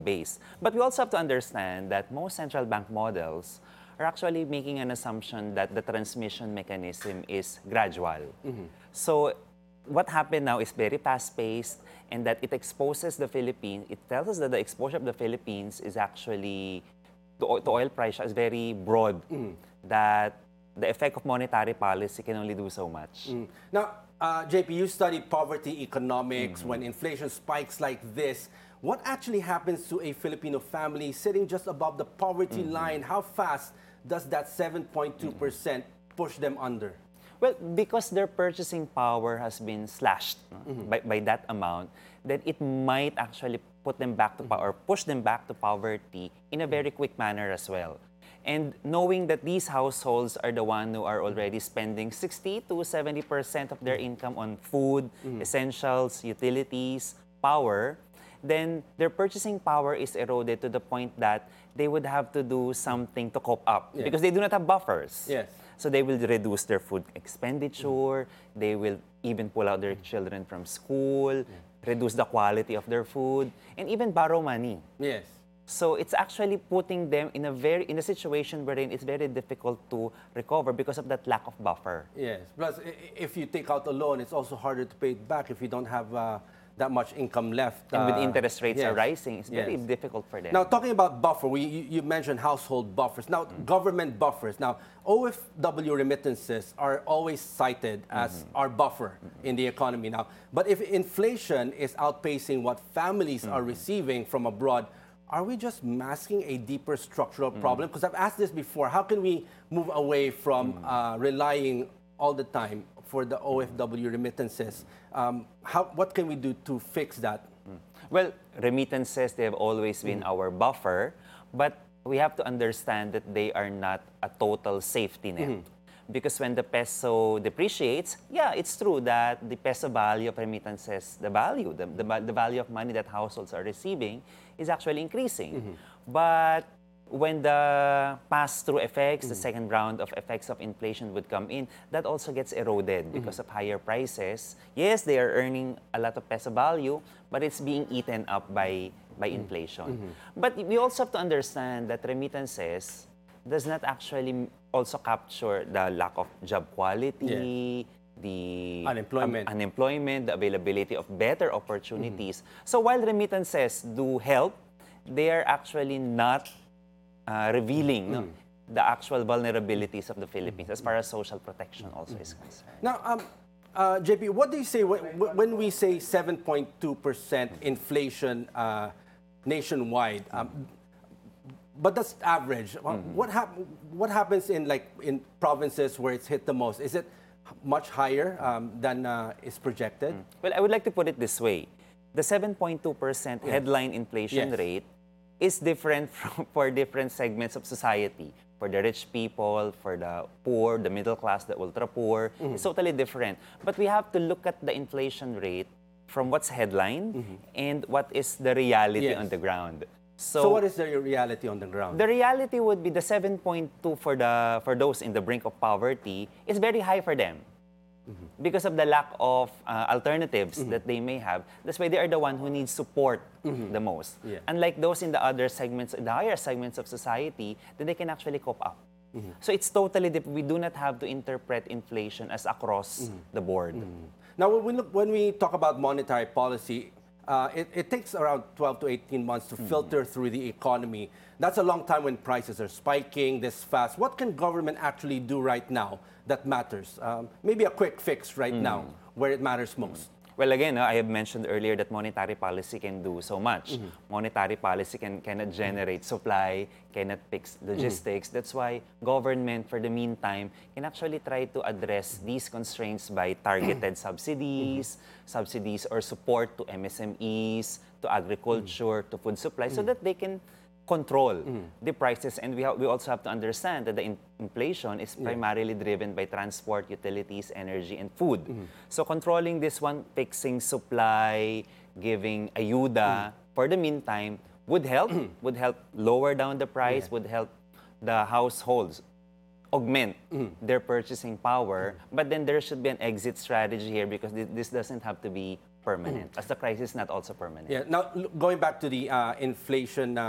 base. But we also have to understand that most central bank models are actually making an assumption that the transmission mechanism is gradual. So what happened now is very fast-paced and that it exposes the Philippines, it tells us that the exposure of the Philippines is actually, to oil price is very broad, that the effect of monetary policy can only do so much. Now, JP, you studied poverty economics. When inflation spikes like this, what actually happens to a Filipino family sitting just above the poverty line? How fast does that 7.2% push them under? Well, because their purchasing power has been slashed by that amount, then it might actually put them back to power, or push them back to poverty in a very quick manner as well. And knowing that these households are the one who are already spending 60 to 70% of their income on food, essentials, utilities, power, then their purchasing power is eroded to the point that they would have to do something to cope up because they do not have buffers. Yes. So they will reduce their food expenditure, they will even pull out their children from school, reduce the quality of their food, and even borrow money. Yes. So it's actually putting them in a situation wherein it's very difficult to recover because of that lack of buffer. Yes. Plus, if you take out a loan, it's also harder to pay it back if you don't have that much income left. And with interest rates are yes. rising, it's very difficult for them. Now, talking about buffer, you mentioned household buffers. Now, government buffers. Now, OFW remittances are always cited as our buffer in the economy now. But if inflation is outpacing what families are receiving from abroad, are we just masking a deeper structural problem? Because I've asked this before. How can we move away from relying all the time for the OFW remittances? What can we do to fix that? Well, remittances, they have always been our buffer, but we have to understand that they are not a total safety net. Because when the peso depreciates, yeah, it's true that the peso value of remittances, the value of money that households are receiving is actually increasing. But when the pass-through effects, the second round of effects of inflation would come in, that also gets eroded because of higher prices. Yes, they are earning a lot of peso value, but it's being eaten up by inflation. But we also have to understand that remittances does not actually also capture the lack of job quality, the unemployment, the availability of better opportunities. So while remittances do help, they are actually not revealing the actual vulnerabilities of the Philippines as far as social protection also is concerned. Now, JP, what do you say when we say 7.2% inflation nationwide? But that's average. What happens in provinces where it's hit the most? Is it much higher than is projected? Well, I would like to put it this way. The 7.2% headline inflation rate is different for different segments of society. For the rich people, for the poor, the middle class, the ultra poor, it's totally different. But we have to look at the inflation rate from what's headline and what is the reality on the ground. So what is the reality on the ground? The reality would be the 7.2 for those in the brink of poverty is very high for them. Because of the lack of alternatives that they may have. That's why they are the one who needs support the most. Unlike those in the other segments, the higher segments of society, then they can actually cope up. So it's totally different. We do not have to interpret inflation as across the board. Now, when we talk about monetary policy, it takes around 12 to 18 months to filter through the economy. That's a long time when prices are spiking this fast. What can government actually do right now that matters? Maybe a quick fix right now where it matters most. Well, again, I have mentioned earlier that monetary policy can do so much. Monetary policy cannot generate supply, cannot fix logistics. That's why government, for the meantime, can actually try to address these constraints by targeted subsidies, subsidies or support to MSMEs, to agriculture, to food supply, so that they can control the prices. And we also have to understand that the inflation is primarily driven by transport, utilities, energy, and food. So controlling this one, fixing supply, giving ayuda for the meantime would help, would help lower down the price, would help the households augment their purchasing power. But then there should be an exit strategy here because this doesn't have to be permanent, as the crisis is not also permanent. Yeah. Now, going back to the inflation